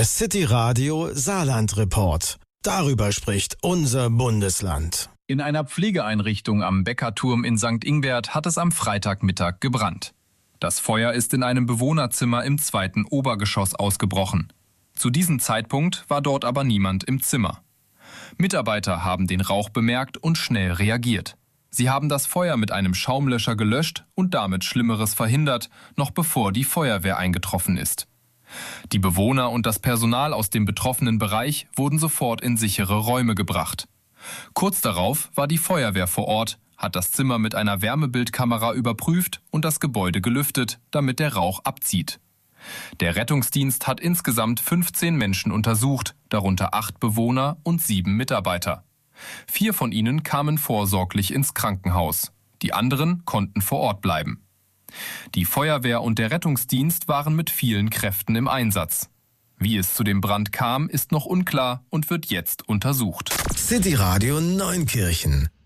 Der City Radio Saarland Report. Darüber spricht unser Bundesland. In einer Pflegeeinrichtung am Beckerturm in St. Ingbert hat es am Freitagmittag gebrannt. Das Feuer ist in einem Bewohnerzimmer im 2. Obergeschoss ausgebrochen. Zu diesem Zeitpunkt war dort aber niemand im Zimmer. Mitarbeiter haben den Rauch bemerkt und schnell reagiert. Sie haben das Feuer mit einem Schaumlöscher gelöscht und damit Schlimmeres verhindert, noch bevor die Feuerwehr eingetroffen ist. Die Bewohner und das Personal aus dem betroffenen Bereich wurden sofort in sichere Räume gebracht. Kurz darauf war die Feuerwehr vor Ort, hat das Zimmer mit einer Wärmebildkamera überprüft und das Gebäude gelüftet, damit der Rauch abzieht. Der Rettungsdienst hat insgesamt 15 Menschen untersucht, darunter 8 Bewohner und 7 Mitarbeiter. 4 von ihnen kamen vorsorglich ins Krankenhaus. Die anderen konnten vor Ort bleiben. Die Feuerwehr und der Rettungsdienst waren mit vielen Kräften im Einsatz. Wie es zu dem Brand kam, ist noch unklar und wird jetzt untersucht. City Radio Neunkirchen